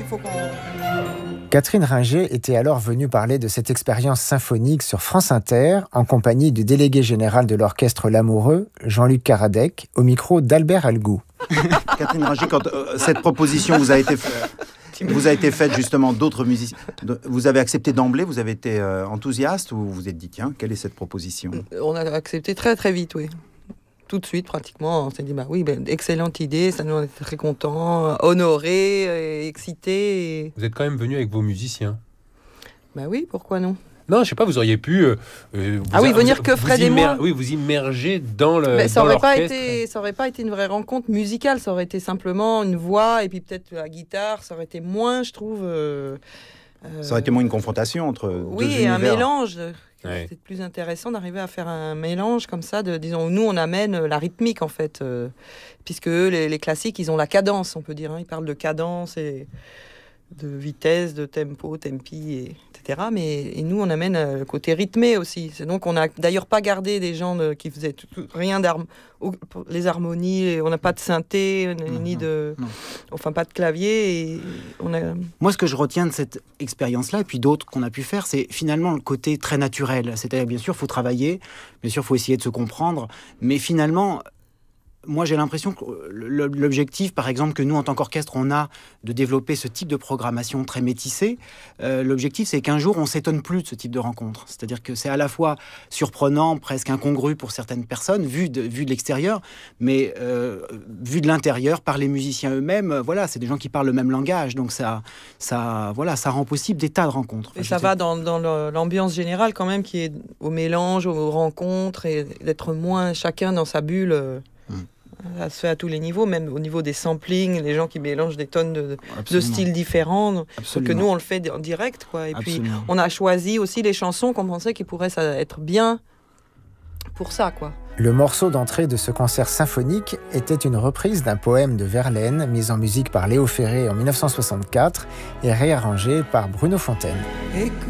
qu'il faut qu'on... Catherine Ringer était alors venue parler de cette expérience symphonique sur France Inter, en compagnie du délégué général de l'orchestre L'Amoureux, Jean-Luc Karadec, au micro d'Albert Algou. Catherine Ringer, quand cette proposition vous a été faite justement d'autres musiciens, vous avez accepté d'emblée, vous avez été enthousiaste ou vous vous êtes dit tiens, quelle est cette proposition ? On a accepté très très vite, oui. Tout de suite, pratiquement, on s'est dit, excellente idée, ça nous on était très contents, honorés, excités. Vous êtes quand même venu avec vos musiciens. Oui, pourquoi non ? Non, je sais pas, vous auriez pu... venir que Fred et moi. Oui, vous immerger dans ça aurait l'orchestre. Ça aurait pas été une vraie rencontre musicale, ça aurait été simplement une voix et puis peut-être la guitare, ça aurait été moins, je trouve... ça aurait été moins une confrontation entre deux univers. Oui, un mélange. Ouais. C'est plus intéressant d'arriver à faire un mélange comme ça. Disons, nous, on amène la rythmique, en fait. Puisque les classiques, ils ont la cadence, on peut dire. Ils parlent de cadence et de vitesse, de tempo, tempi, etc. Et nous, on amène le côté rythmé aussi. C'est donc, on n'a d'ailleurs pas gardé des gens qui faisaient rien les harmonies. On n'a pas de synthé, ni de... Non. Enfin, pas de clavier. Et Moi, ce que je retiens de cette expérience-là, et puis d'autres qu'on a pu faire, c'est finalement le côté très naturel. C'est-à-dire, bien sûr, il faut travailler, bien sûr, il faut essayer de se comprendre, mais finalement... Moi, j'ai l'impression que l'objectif, par exemple, que nous, en tant qu'orchestre, on a de développer ce type de programmation très métissée, l'objectif, c'est qu'un jour, on ne s'étonne plus de ce type de rencontre. C'est-à-dire que c'est à la fois surprenant, presque incongru pour certaines personnes, vu de l'extérieur, mais vu de l'intérieur, par les musiciens eux-mêmes, voilà, c'est des gens qui parlent le même langage. Donc, ça rend possible des tas de rencontres. Et ça va dans l'ambiance générale, quand même, qui est au mélange, aux rencontres, et d'être moins chacun dans sa bulle... Ça se fait à tous les niveaux, même au niveau des samplings, les gens qui mélangent des tonnes de styles différents. Sauf que nous, on le fait en direct, quoi. Et puis, on a choisi aussi les chansons qu'on pensait qu'ils pourraient être bien pour ça, quoi. Le morceau d'entrée de ce concert symphonique était une reprise d'un poème de Verlaine, mis en musique par Léo Ferré en 1964 et réarrangé par Bruno Fontaine. Écoute